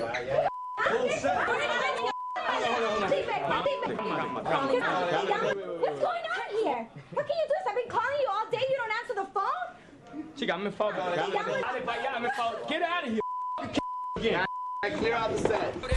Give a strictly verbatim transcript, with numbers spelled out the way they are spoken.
Full set. What's going on here? How can you do this? I've been calling you all day. You don't answer the phone? Chica, me favor. Get out of here. Clear out the set.